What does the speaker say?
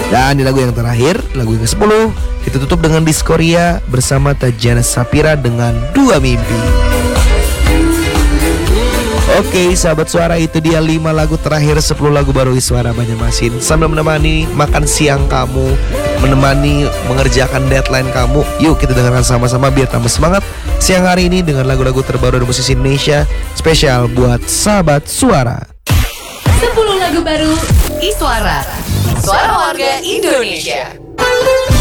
Dan di lagu yang terakhir, lagu yang ke-10, kita tutup dengan Diskoria bersama Tajana Sapira dengan Dua Mimpi. Oke, sahabat suara, itu dia 5 lagu terakhir 10 lagu baru Iswara Banjarmasin. Sambil menemani makan siang kamu, menemani mengerjakan deadline kamu, yuk kita dengarkan sama-sama biar tambah semangat siang hari ini dengan lagu-lagu terbaru dari musisi Indonesia, spesial buat sahabat suara. 10 lagu baru Iswara, suara warga Indonesia.